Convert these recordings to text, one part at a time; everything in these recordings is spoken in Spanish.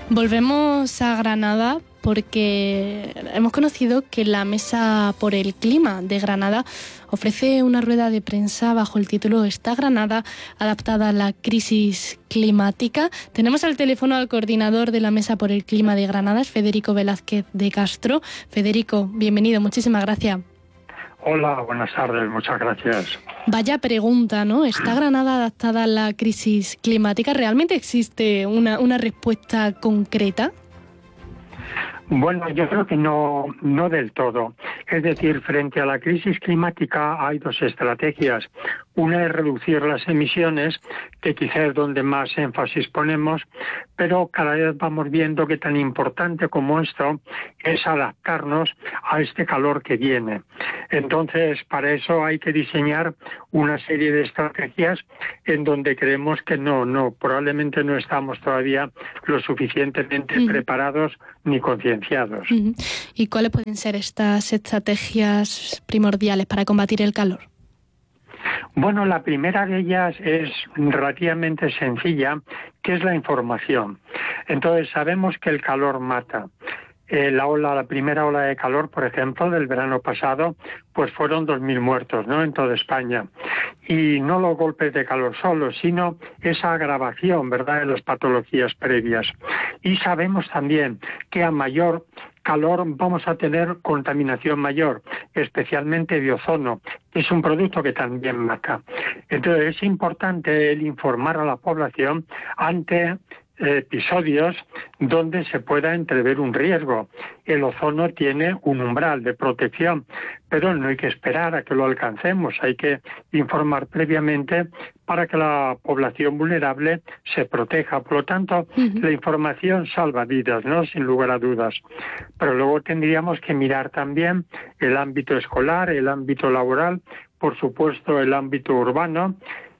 Volvemos a Granada porque hemos conocido que la Mesa por el Clima de Granada ofrece una rueda de prensa bajo el título ¿Está Granada adaptada a la crisis climática? Tenemos al teléfono al coordinador de la Mesa por el Clima de Granada, es Federico Velázquez de Castro. Federico, bienvenido, muchísimas gracias. Hola, buenas tardes, muchas gracias. Vaya pregunta, ¿no? ¿Está Granada adaptada a la crisis climática? ¿Realmente existe una respuesta concreta? Bueno, yo creo que no del todo. Es decir, frente a la crisis climática hay dos estrategias. Una es reducir las emisiones, que quizás es donde más énfasis ponemos, pero cada vez vamos viendo que tan importante como esto es adaptarnos a este calor que viene. Entonces, para eso hay que diseñar una serie de estrategias en donde creemos que probablemente no estamos todavía lo suficientemente preparados ni concienciados. ¿Y cuáles pueden ser estas estrategias primordiales para combatir el calor? Bueno, la primera de ellas es relativamente sencilla, que es la información. Entonces, sabemos que el calor mata. La primera ola de calor, por ejemplo, del verano pasado, pues fueron 2.000 muertos, ¿no?, en toda España. Y no los golpes de calor solo, sino esa agravación, ¿verdad?, de las patologías previas. Y sabemos también que a mayor calor vamos a tener contaminación mayor, especialmente de ozono, que es un producto que también mata. Entonces es importante el informar a la población ante episodios donde se pueda entrever un riesgo. El ozono tiene un umbral de protección, pero no hay que esperar a que lo alcancemos, hay que informar previamente para que la población vulnerable se proteja. Por lo tanto, la información salva vidas, ¿no?, sin lugar a dudas. Pero luego tendríamos que mirar también el ámbito escolar, el ámbito laboral, por supuesto el ámbito urbano.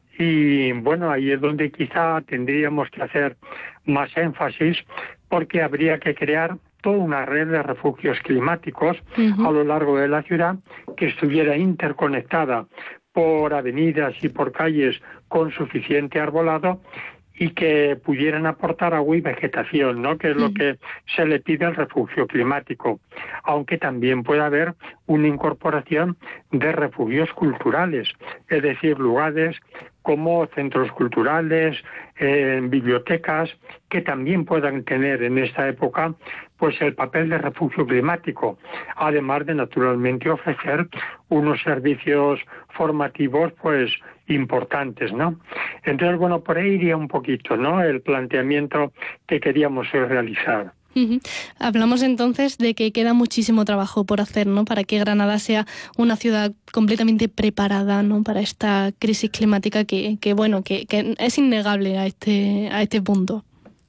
Y bueno, ahí es donde quizá tendríamos que hacer más énfasis, porque habría que crear toda una red de refugios climáticos a lo largo de la ciudad que estuviera interconectada por avenidas y por calles con suficiente arbolado y que pudieran aportar agua y vegetación, ¿no?, que es lo que se le pide al refugio climático, aunque también puede haber una incorporación de refugios culturales, es decir, lugares como centros culturales, bibliotecas, que también puedan tener en esta época pues el papel de refugio climático, además de naturalmente ofrecer unos servicios formativos pues importantes, ¿no? Entonces, bueno, por ahí iría un poquito, ¿no?, el planteamiento que queríamos realizar. Hablamos entonces de que queda muchísimo trabajo por hacer, ¿no?, para que Granada sea una ciudad completamente preparada, ¿no?, para esta crisis climática que es innegable a este punto.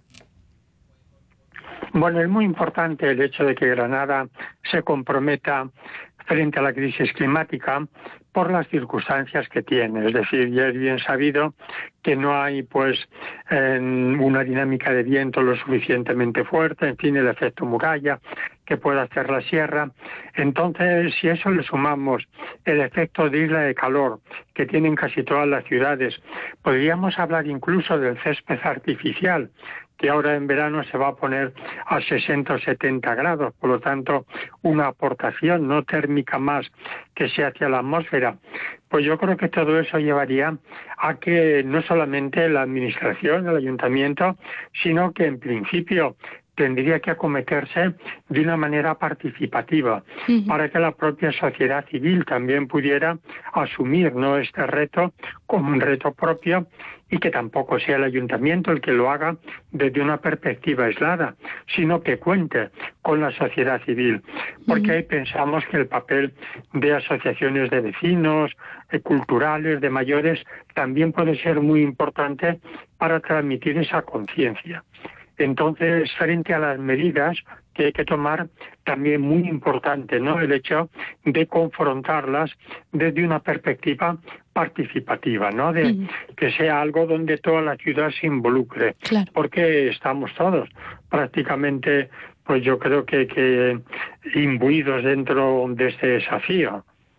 Bueno, es muy importante el hecho de que Granada se comprometa frente a la crisis climática por las circunstancias que tiene. Es decir, ya es bien sabido que no hay una dinámica de viento lo suficientemente fuerte, en fin, el efecto muralla que puede hacer la sierra. Entonces, si a eso le sumamos el efecto de isla de calor que tienen casi todas las ciudades, podríamos hablar incluso del césped artificial, que ahora en verano se va a poner a 60 o 70 grados, por lo tanto, una aportación no térmica más que sea hacia la atmósfera. Pues yo creo que todo eso llevaría a que no solamente la administración, el ayuntamiento, sino que en principio tendría que acometerse de una manera participativa para que la propia sociedad civil también pudiera asumir, ¿no?, este reto como un reto propio, y que tampoco sea el ayuntamiento el que lo haga desde una perspectiva aislada, sino que cuente con la sociedad civil, porque ahí pensamos que el papel de asociaciones de vecinos, culturales, de mayores, también puede ser muy importante para transmitir esa conciencia. Entonces, frente a las medidas que hay que tomar, también muy importante, ¿no?, el hecho de confrontarlas desde una perspectiva participativa, ¿no?, de que sea algo donde toda la ciudad se involucre, claro, porque estamos todos prácticamente, pues yo creo que imbuidos dentro de este desafío.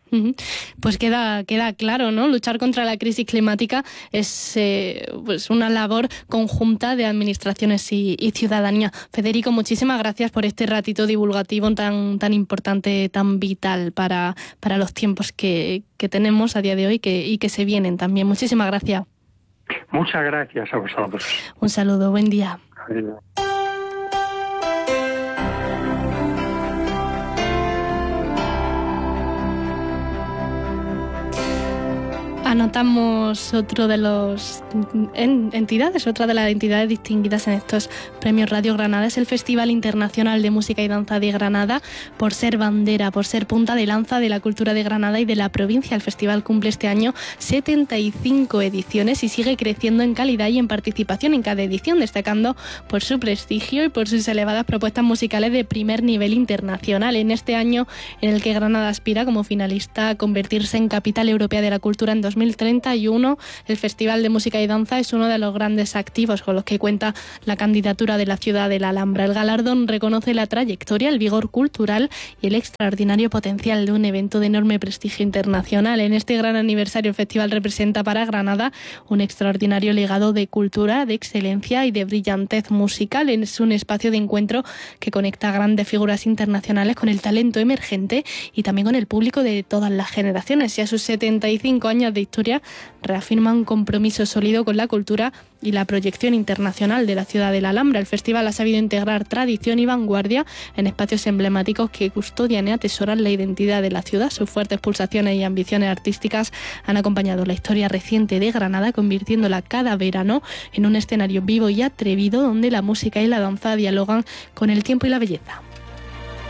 Pues queda claro, ¿no? Luchar contra la crisis climática es pues una labor conjunta de administraciones y ciudadanía. Federico, muchísimas gracias por este ratito divulgativo tan importante, tan vital para los tiempos que tenemos a día de hoy y que se vienen también. Muchísimas gracias. Muchas gracias a vosotros. Un saludo, buen día. Adiós. Anotamos otra de las entidades distinguidas en estos premios Radio Granada. Es el Festival Internacional de Música y Danza de Granada, por ser bandera, por ser punta de lanza de la cultura de Granada y de la provincia. El festival cumple este año 75 ediciones y sigue creciendo en calidad y en participación en cada edición, destacando por su prestigio y por sus elevadas propuestas musicales de primer nivel internacional. En este año en el que Granada aspira como finalista a convertirse en capital europea de la cultura en 2031, el Festival de Música y Danza es uno de los grandes activos con los que cuenta la candidatura de la ciudad de la Alhambra. El galardón reconoce la trayectoria, el vigor cultural y el extraordinario potencial de un evento de enorme prestigio internacional. En este gran aniversario, el festival representa para Granada un extraordinario legado de cultura, de excelencia y de brillantez musical. Es un espacio de encuentro que conecta a grandes figuras internacionales con el talento emergente y también con el público de todas las generaciones. Y a sus 75 años de historia reafirma un compromiso sólido con la cultura y la proyección internacional de la ciudad de la Alhambra. El festival ha sabido integrar tradición y vanguardia en espacios emblemáticos que custodian y atesoran la identidad de la ciudad. Sus fuertes pulsaciones y ambiciones artísticas han acompañado la historia reciente de Granada, convirtiéndola cada verano en un escenario vivo y atrevido donde la música y la danza dialogan con el tiempo y la belleza.